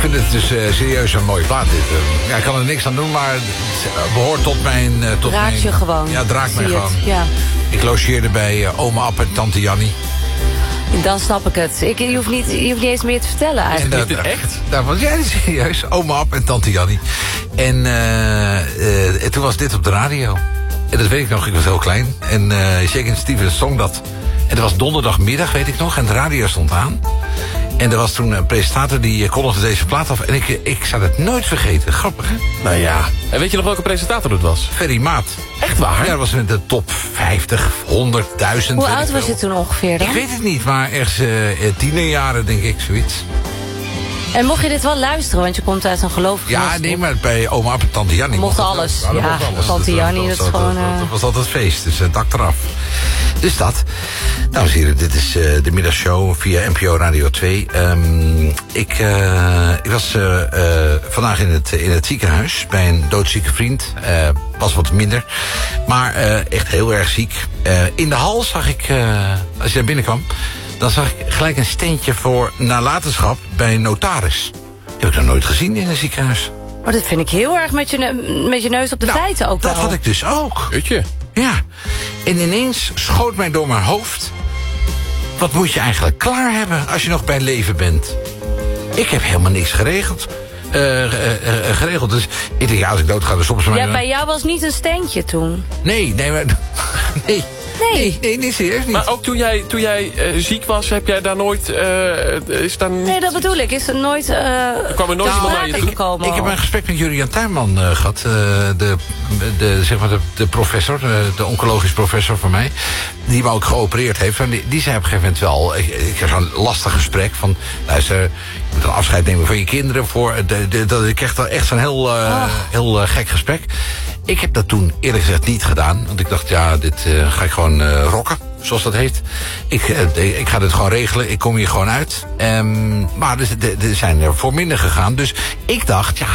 vind het dus serieus een mooie plaat. Dit. Ja, ik kan er niks aan doen, maar het behoort tot mijn... Raakt je gewoon. Ja, het raakt mij gewoon. Ja. Ik logeerde bij oma Ab en tante Jannie. Dan snap ik het. Je hoeft niet eens meer te vertellen eigenlijk. En dat, echt? Ja, serieus. Oma Ab en tante Jannie. En toen was dit op de radio. En dat weet ik nog, ik was heel klein. En Shakin' Stevens zong dat. En dat was donderdagmiddag, weet ik nog. En de radio stond aan. En er was toen een presentator die kondigde deze plaat af. En ik zou het nooit vergeten. Grappig, hè? Nou ja. En weet je nog welke presentator het was? Ferry Maat. Echt waar? Ja, dat was in de top 50, 100.000. Hoe oud was je toen ongeveer dan? Ik weet het niet, maar ergens tienerjaren, denk ik, zoiets. En mocht je dit wel luisteren, want je komt uit een gelovige Ja, gemeenschap. nee, maar bij oma en tante Jannie mocht alles. Ja, tante Jannie, dat is gewoon... Dat was altijd feest, dus het dak eraf. Dus dat. Dames en heren, dit is de middagshow via NPO Radio 2. Ik was vandaag in het ziekenhuis bij een doodzieke vriend. Was wat minder, maar echt heel erg ziek. In de hal zag ik, als je daar binnenkwam... dan zag ik gelijk een steentje voor nalatenschap bij een notaris. Dat heb ik nog nooit gezien in een ziekenhuis. Maar dat vind ik heel erg met je neus op de feiten ook wel. Dat had ik dus ook. Utje. Ja. En ineens schoot mij door mijn hoofd... wat moet je eigenlijk klaar hebben als je nog bij leven bent? Ik heb helemaal niks geregeld. Dus ik denk, ja, als ik dood ga, dan stoppen ze mij. Ja, bij jou was niet een steentje toen. Nee, maar... Nee. Nee, serieus niet. Maar ook toen jij ziek was, heb jij daar nooit... is daar niet... Nee, dat bedoel ik. Is er nooit... er kwam er nooit iemand naar je toe? gekomen. Ik heb een gesprek met Julian Tuinman gehad. De professor, de oncologisch professor van mij. Die me ook geopereerd heeft. En die zei op een gegeven moment wel... Ik heb zo'n lastig gesprek van... Luister, je moet een afscheid nemen van je kinderen. Ik kreeg dan echt zo'n heel gek gesprek. Ik heb dat toen eerlijk gezegd niet gedaan. Want ik dacht, ja, dit ga ik gewoon rocken. Zoals dat heet. Ik ga dit gewoon regelen. Ik kom hier gewoon uit. Maar er zijn er voor minder gegaan. Dus ik dacht, ja...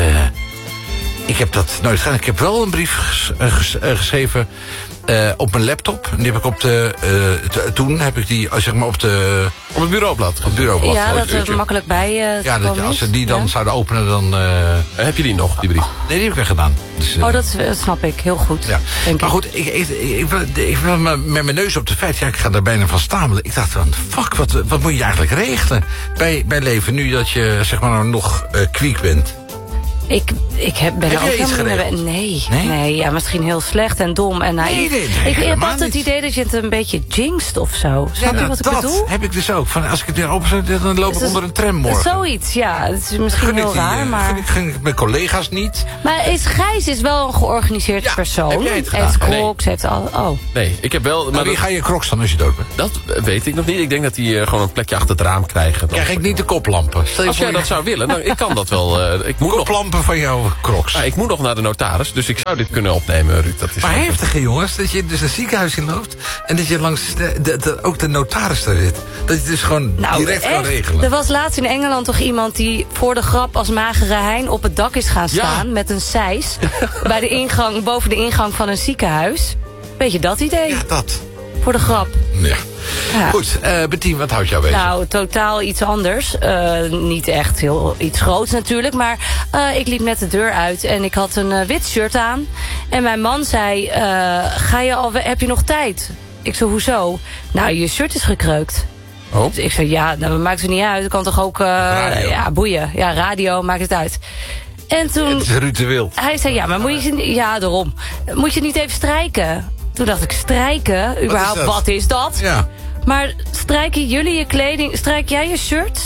ik heb dat nooit gedaan. Ik heb wel een brief geschreven... op mijn laptop. En die heb ik toen heb ik die, zeg maar, op het bureaublad. Op het bureaublad. Ja, dat er makkelijk bij ja, als ze die dan zouden openen, dan... Heb je die nog, die brief? Nee, die heb ik weggedaan. Dus, dat snap ik. Heel goed. Ja. Maar goed, ik wil met mijn neus op de feit. Ja, ik ga er bijna van stamelen. Ik dacht van, fuck, wat moet je eigenlijk regelen? Bij leven, nu dat je, zeg maar, nog kwiek bent. Ik ben heb er ook jij iets geregeld? Nee, ja, misschien heel slecht en dom en naïef. Ik heb altijd het idee dat je het een beetje jinxt of zo. Snap je wat ik bedoel? Dat heb ik dus ook. Van, als ik het weer opzet, dan loop ik onder een tram morgen. Zoiets, ja. Het is misschien heel raar, maar... Gun ik mijn collega's niet. Maar Gijs is wel een georganiseerd persoon. Heb jij het gedaan? Heeft Crocs, heeft al... Oh. Nee, ik heb wel... Maar wie ga je Crocs dan als je dood bent? Dat weet ik nog niet. Ik denk dat die gewoon een plekje achter het raam krijgen. Krijg ik niet de koplampen? Als jij dat zou willen, nou, ik kan dat wel. Koplampen van jouw Crocs. Ik moet nog naar de notaris, dus ik zou dit kunnen opnemen, Ruud. Dat is maar heftig, jongens, dat je dus een ziekenhuis in loopt... en dat je langs ook de notaris daar zit. Dat je dus gewoon direct kan regelen. Er was laatst in Engeland toch iemand die voor de grap als magere hein op het dak is gaan staan... met een seis bij de ingang, boven de ingang van een ziekenhuis. Weet je dat idee? Ja, dat. Voor de grap. Ja. Goed, Bettien, wat houdt jou bezig? Nou, totaal iets anders. Niet echt heel iets groots natuurlijk. Maar ik liep net de deur uit en ik had een wit shirt aan. En mijn man zei, heb je nog tijd? Ik zei, hoezo? Nou, je shirt is gekreukt. Oh. Dus ik zei, ja, dat maakt het niet uit. Dat kan toch ook, ja, boeien. Ja, radio, maakt het uit. En toen... Het is Ruud de Wild. Hij zei, ja, maar moet je... Ja, daarom. Moet je niet even strijken? Toen dacht ik, strijken? Überhaupt, wat is dat? Ja. Maar strijken jullie je kleding... Strijk jij je shirt?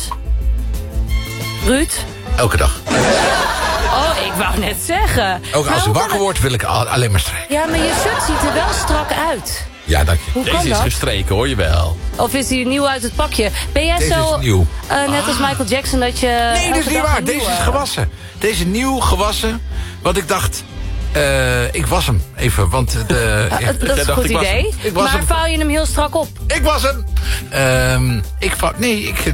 Ruud? Elke dag. Oh, ik wou net zeggen. Ook als ik wakker word, wil ik alleen maar strijken. Ja, maar je shirt ziet er wel strak uit. Ja, dank je. Hoe kan Deze is dat? gestreken, hoor je wel. Of is die nieuw uit het pakje? Ben jij Deze zo... is nieuw. Net als Michael Jackson dat je... Nee, dat is niet waar. Deze is gewassen. Deze is nieuw gewassen. Want ik dacht... ik was hem even, want... dat is een goed idee. Maar vouw je hem heel strak op? Ik was hem!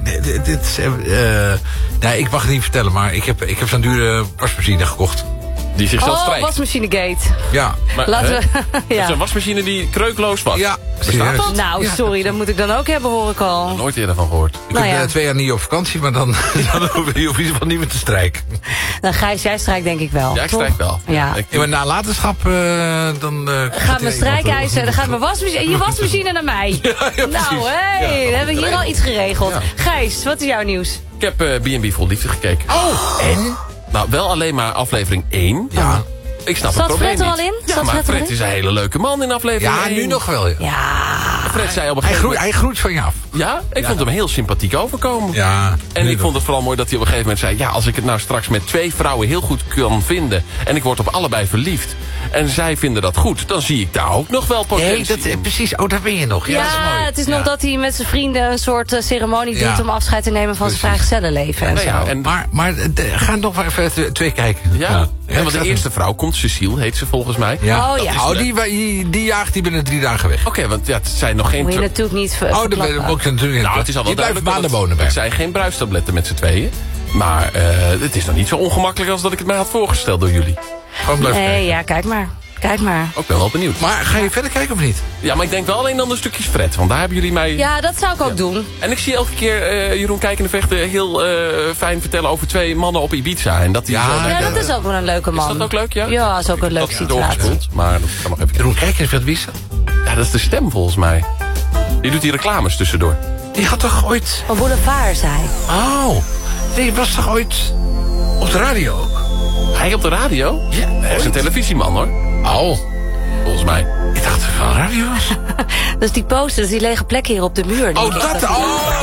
Ik mag het niet vertellen, maar ik heb zo'n dure wasmachine gekocht. Die zichzelf strijkt. wasmachinegate. Ja. Maar, Laten we... Dat is ja. een wasmachine die kreukloos was. Ja, Bestaat serieus. dat? Nou, sorry, dat moet ik dan ook hebben, hoor ik al. Nooit eerder van gehoord. Ik Nou heb ja. 2 jaar niet op vakantie, maar dan hoef je in ieder geval niet meer te strijken. Nou, Gijs, jij strijkt denk ik wel. Ja, ik toch? strijk wel. Ja. Ik- In mijn nalatenschap, dan... Gaat mijn strijkijzer, dan gaat mijn je wasmachine naar mij. precies. Nou, hé, Ja, dan hebben we hier al iets geregeld. Ja. Gijs, wat is jouw nieuws? Ik heb B&B Vol Liefde gekeken. Oh, en? Nou, wel alleen maar aflevering 1. Ja. Ik snap Zat het probleem Fred er niet. al in? Ja, Zat maar Fred er al Fred in? is een hele leuke man in aflevering Ja, 1. nu nog wel, ja. Ja. Fred zei op een Hij gegeven moment... groeit van je af. Ja, ik vond hem heel sympathiek overkomen. Ja. En ik vond het vooral mooi dat hij op een gegeven moment zei... ja, als ik het nou straks met 2 vrouwen heel goed kan vinden... en ik word op allebei verliefd... en zij vinden dat goed, dan zie ik daar ook nog wel potentie in. Precies. Oh, daar ben je nog. Ja, Ja, dat is mooi. het is nog dat hij met zijn vrienden een soort ceremonie Ja. doet... om afscheid te nemen van zijn Precies. vrijgezellenleven en Nou zo. ja, en, Maar ga nog maar even 2 kijken. ja, ik want zag de eerste vrouw komt, Cecile heet ze volgens mij. Ja. Oh, ja. Oh, die jaagt die binnen 3 dagen weg. Oké, want ja, het zijn nog geen... Moet je natuurlijk niet Oh, dat verklappen. moet ik natuurlijk. Nou, het is al wel die blijft duidelijk maanden dat wonen bij. het zijn geen bruistabletten met z'n tweeën. Maar het is nog niet zo ongemakkelijk als dat ik het mij had voorgesteld door jullie. Gewoon blijven kijken. Nee, ja, kijk maar. Kijk maar. Ook ben wel benieuwd. Maar ga je verder kijken of niet? Ja, maar ik denk wel alleen dan de stukjes Fred. Want daar hebben jullie mij... Ja, dat zou ik ook doen. En ik zie elke keer Jeroen Kijkende Vechten heel fijn vertellen over 2 mannen op Ibiza. En dat die Ja, zo... Ja, dat is ook wel een leuke man. Is dat ook leuk, ja? Ja, is ook een leuke Dat is situatie. doorgespoeld, maar dat kan nog even... Jeroen, kijk eens wat wie is dat? Ja, dat is de stem volgens mij. Die doet die reclames tussendoor. Die had toch ooit... Een boulevard, zei hij. Oh, die was toch ooit op de radio ook? Hij op de radio? Ja, Hij is een televisieman, hoor. Oh, Volgens mij. ik dacht dat het van radio was. Dus die posters, die lege plekken hier op de muur. Oh, dat... Oh,